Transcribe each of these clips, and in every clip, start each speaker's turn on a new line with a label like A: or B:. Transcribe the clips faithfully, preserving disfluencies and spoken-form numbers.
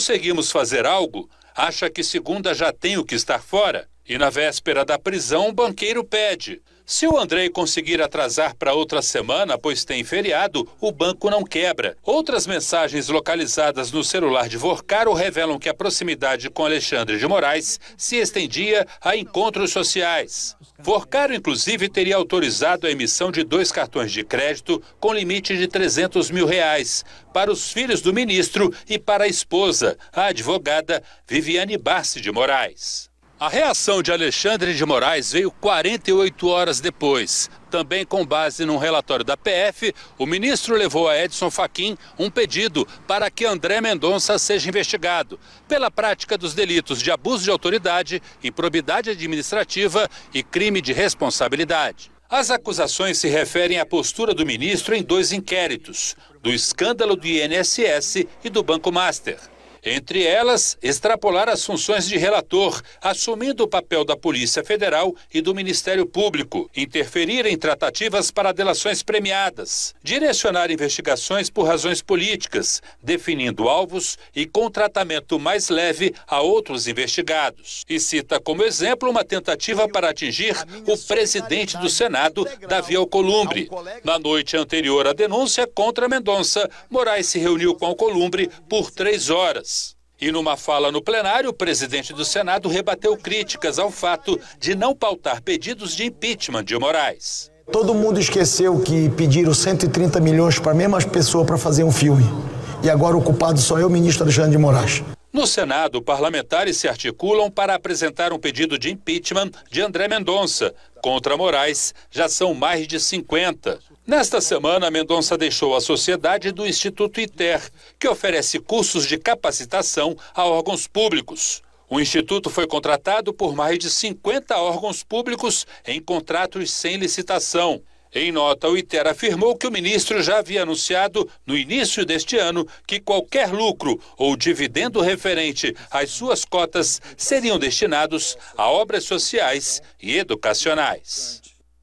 A: conseguimos fazer algo, acha que segunda já tem o que estar fora. E na véspera da prisão, o banqueiro pede. Se o Andrei conseguir atrasar para outra semana, pois tem feriado, o banco não quebra. Outras mensagens localizadas no celular de Vorcaro revelam que a proximidade com Alexandre de Moraes se estendia a encontros sociais. Vorcaro, inclusive, teria autorizado a emissão de dois cartões de crédito com limite de trezentos mil reais para os filhos do ministro e para a esposa, a advogada Viviane Barsi de Moraes. A reação de Alexandre de Moraes veio quarenta e oito horas depois. Também com base num relatório da P F, o ministro levou a Edson Fachin um pedido para que André Mendonça seja investigado pela prática dos delitos de abuso de autoridade, improbidade administrativa e crime de responsabilidade. As acusações se referem à postura do ministro em dois inquéritos, do escândalo do I N S S e do Banco Master. Entre elas, extrapolar as funções de relator, assumindo o papel da Polícia Federal e do Ministério Público, interferir em tratativas para delações premiadas, direcionar investigações por razões políticas, definindo alvos e com tratamento mais leve a outros investigados. E cita como exemplo uma tentativa para atingir o presidente do Senado, Davi Alcolumbre. Na noite anterior à denúncia contra Mendonça, Moraes se reuniu com Alcolumbre por três horas. E numa fala no plenário, o presidente do Senado rebateu críticas ao fato de não pautar pedidos de impeachment de Moraes.
B: Todo mundo esqueceu que pediram cento e trinta milhões para a mesma pessoa para fazer um filme. E agora o culpado só é o ministro Alexandre de Moraes.
A: No Senado, parlamentares se articulam para apresentar um pedido de impeachment de André Mendonça. Contra Moraes, já são mais de cinquenta. Nesta semana, Mendonça deixou a sociedade do Instituto ITER, que oferece cursos de capacitação a órgãos públicos. O instituto foi contratado por mais de cinquenta órgãos públicos em contratos sem licitação. Em nota, o ITER afirmou que o ministro já havia anunciado, no início deste ano, que qualquer lucro ou dividendo referente às suas cotas seriam destinados a obras sociais e educacionais.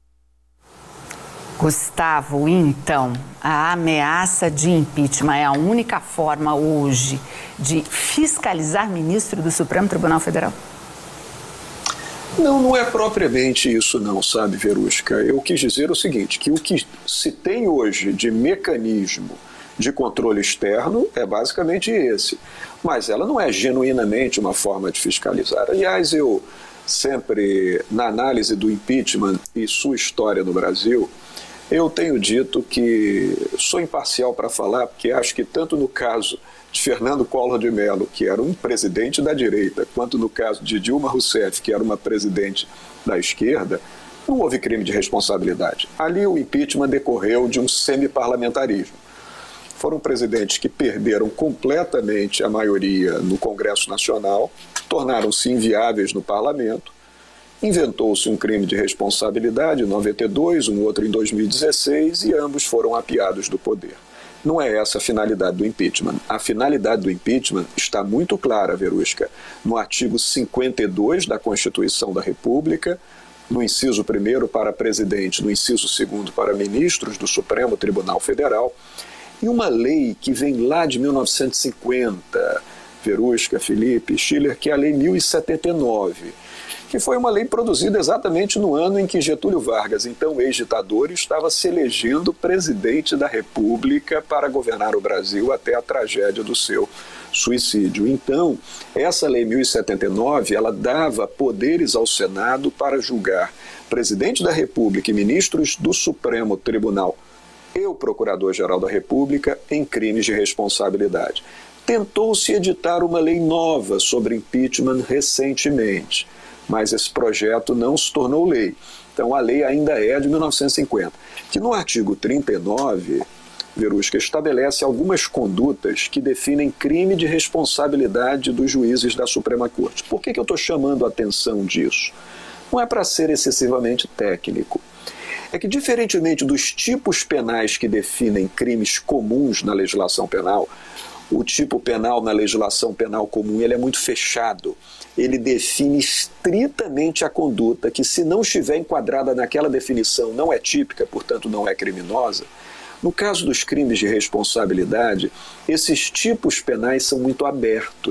C: Gustavo, então, a ameaça de impeachment é a única forma hoje de fiscalizar ministro do Supremo Tribunal Federal?
D: Não, não é propriamente isso não, sabe, Verusca? Eu quis dizer o seguinte, que o que se tem hoje de mecanismo de controle externo é basicamente esse. Mas ela não é genuinamente uma forma de fiscalizar. Aliás, eu sempre, na análise do impeachment e sua história no Brasil, eu tenho dito que sou imparcial para falar, porque acho que tanto no caso de Fernando Collor de Mello, que era um presidente da direita, quanto no caso de Dilma Rousseff, que era uma presidente da esquerda, não houve crime de responsabilidade. Ali o impeachment decorreu de um semiparlamentarismo. Foram presidentes que perderam completamente a maioria no Congresso Nacional, tornaram-se inviáveis no parlamento, inventou-se um crime de responsabilidade em noventa e dois, um outro em dois mil e dezesseis, e ambos foram apiados do poder. Não é essa a finalidade do impeachment. A finalidade do impeachment está muito clara, Verusca, no artigo cinquenta e dois da Constituição da República, no inciso primeiro para presidente, no inciso segundo para ministros do Supremo Tribunal Federal, e uma lei que vem lá de mil novecentos e cinquenta, Verusca, Felipe, Schiller, que é a Lei mil e setenta e nove, que foi uma lei produzida exatamente no ano em que Getúlio Vargas, então ex-ditador, estava se elegendo presidente da República para governar o Brasil até a tragédia do seu suicídio. Então, essa Lei mil e setenta e nove, ela dava poderes ao Senado para julgar presidente da República e ministros do Supremo Tribunal e o Procurador-Geral da República em crimes de responsabilidade. Tentou-se editar uma lei nova sobre impeachment recentemente, mas esse projeto não se tornou lei. Então a lei ainda é de mil novecentos e cinquenta, que no artigo trinta e nove, Verusca, estabelece algumas condutas que definem crime de responsabilidade dos juízes da Suprema Corte. Por que que eu estou chamando a atenção disso? Não é para ser excessivamente técnico. É que, diferentemente dos tipos penais que definem crimes comuns na legislação penal, o tipo penal na legislação penal comum ele é muito fechado. Ele define estritamente a conduta que, se não estiver enquadrada naquela definição, não é típica, portanto não é criminosa. No caso dos crimes de responsabilidade, esses tipos penais são muito abertos.